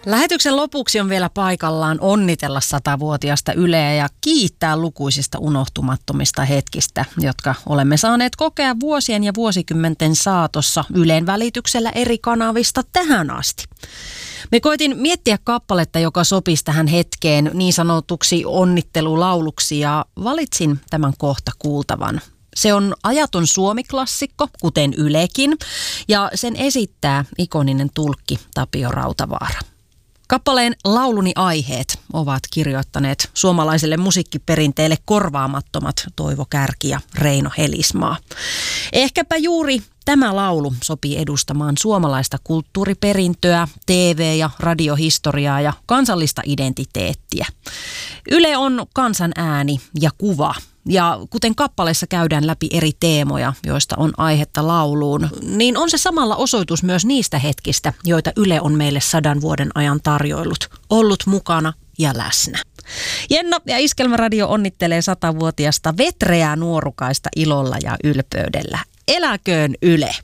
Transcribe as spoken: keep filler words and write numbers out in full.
Lähetyksen lopuksi on vielä paikallaan onnitella satavuotiaasta Yleä ja kiittää lukuisista unohtumattomista hetkistä, jotka olemme saaneet kokea vuosien ja vuosikymmenten saatossa Ylen välityksellä eri kanavista tähän asti. Me koitin miettiä kappaletta, joka sopisi tähän hetkeen niin sanotuksi onnittelulauluksi ja valitsin tämän kohta kuultavan. Se on ajaton suomiklassikko, kuten Ylekin, ja sen esittää ikoninen tulkki Tapio Rautavaara. Kappaleen lauluni aiheet ovat kirjoittaneet suomalaiselle musiikkiperinteelle korvaamattomat Toivo Kärki ja Reino Helismaa. Ehkäpä juuri tämä laulu sopii edustamaan suomalaista kulttuuriperintöä, T V- ja radiohistoriaa ja kansallista identiteettiä. Yle on kansan ääni ja kuva. Ja kuten kappaleessa käydään läpi eri teemoja, joista on aihetta lauluun, niin on se samalla osoitus myös niistä hetkistä, joita Yle on meille sadan vuoden ajan tarjoillut, ollut mukana ja läsnä. Jenno ja Iskelmäradio onnittelee satavuotiasta vetreää nuorukaista ilolla ja ylpeydellä. Eläköön Yle!